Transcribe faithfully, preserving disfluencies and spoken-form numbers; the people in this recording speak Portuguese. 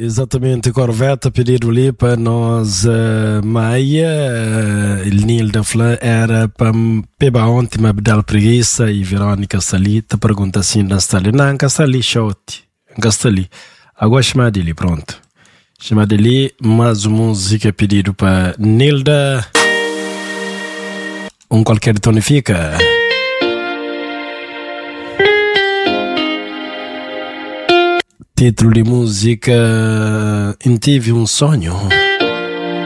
exatamente, Corvette, pedido ali para nós, uh, Maia, uh, il Nil da Flã era para Peba ontem, mas Abdal Preguiça e Verônica Salita, pergunta assim, não está ali, não, não está ali, shot, não está ali, agora chama dele, pronto, chama dele, mais uma música pedido para Nilda, um qualquer tonifica. Título de música, Tive um sonho.